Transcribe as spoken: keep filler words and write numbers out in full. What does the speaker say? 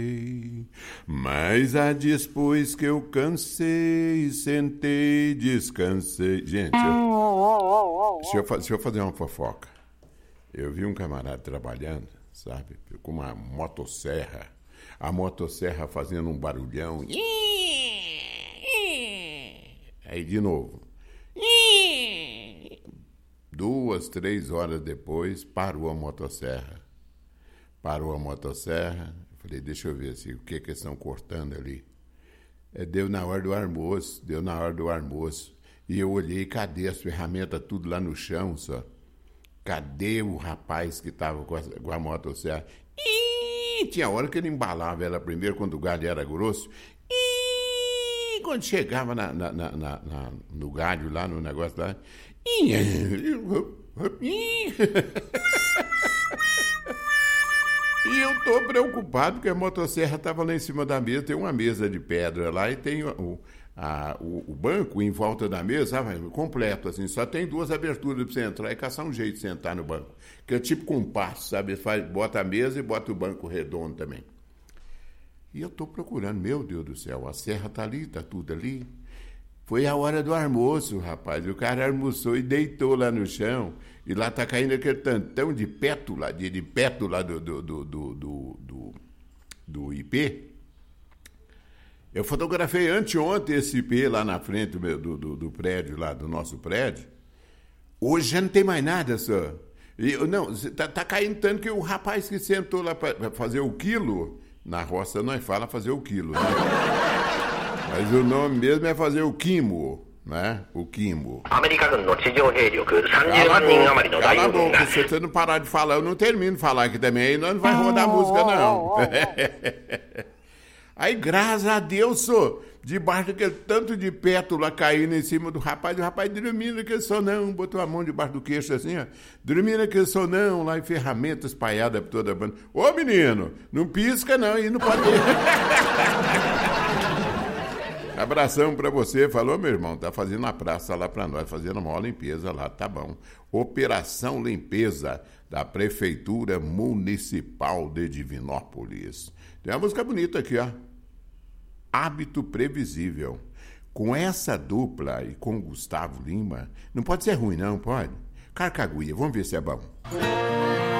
Mas a depois que eu cansei, sentei, descansei. Gente, eu, deixa, eu, deixa eu fazer uma fofoca. Eu vi um camarada trabalhando, sabe, com uma motosserra. A motosserra fazendo um barulhão. Aí de novo. Duas, três horas depois, parou a motosserra. Parou a motosserra. Falei, deixa eu ver assim, o que que eles estão cortando ali. É, deu na hora do almoço, deu na hora do almoço. E eu olhei, cadê as ferramentas tudo lá no chão, só? Cadê o rapaz que estava com, com a motosserra? Ih, tinha hora que ele embalava ela primeiro, quando o galho era grosso. E quando chegava na, na, na, na, no galho, lá no negócio lá... Ih, e eu tô preocupado porque a motosserra estava lá em cima da mesa, tem uma mesa de pedra lá e tem o, a, o, o banco em volta da mesa, sabe, completo, assim, só tem duas aberturas para você entrar e caçar um jeito de sentar no banco, que é tipo compasso, sabe, faz, bota a mesa e bota o banco redondo também. E eu tô procurando, meu Deus do céu, a serra tá ali, tá tudo ali. Foi a hora do almoço, rapaz. O cara almoçou e deitou lá no chão. E lá tá caindo aquele tantão de pétula, de, de pétula do, do, do, do, do, do, do I P. Eu fotografei anteontem esse I P lá na frente do, do, do, do prédio, lá do nosso prédio. Hoje já não tem mais nada, só. E, não, tá, tá caindo tanto que o rapaz que sentou lá para fazer o quilo, na roça nós fala fazer o quilo, né? Mas o nome mesmo é fazer o quimo, né? O quimo. Cala a boca, se você não parar de falar, eu não termino de falar aqui também, aí nós não vai rodar música, não. Aí, graças a Deus, sou, debaixo daquele tanto de pétula caindo em cima do rapaz, o rapaz dormindo aquele sonão, botou a mão debaixo do queixo assim, ó, dormindo aquele sonão, lá em ferramentas espalhadas por toda a banda. Ô, menino, não pisca não, e não pode... Abração pra você, falou meu irmão, tá fazendo a praça lá pra nós, fazendo uma limpeza lá, tá bom. Operação Limpeza da Prefeitura Municipal de Divinópolis. Tem uma música bonita aqui, ó. Hábito Previsível. Com essa dupla e com Gustavo Lima, não pode ser ruim não, pode? Carcaguia, vamos ver se é bom.